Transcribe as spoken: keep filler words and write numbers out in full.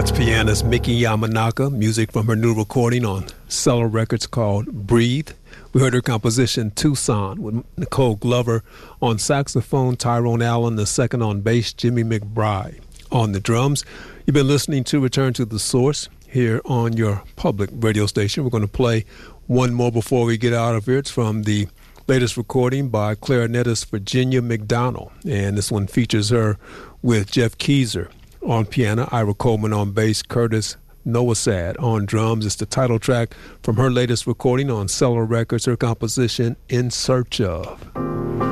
That's pianist Miki Yamanaka, music from her new recording on Cellar Records called Breathe. We heard her composition Tucson with Nicole Glover on saxophone, Tyrone Allen the second on bass, Jimmy McBride on the drums. You've been listening to Return to the Source here on your public radio station. We're going to play one more before we get out of here. It's from the latest recording by clarinetist Virginia McDonald, and this one features her with Jeff Keyser on piano, Ira Coleman on bass, Curtis Nowosad on drums. It's the title track from her latest recording on Cellar Records, her composition In Search Of.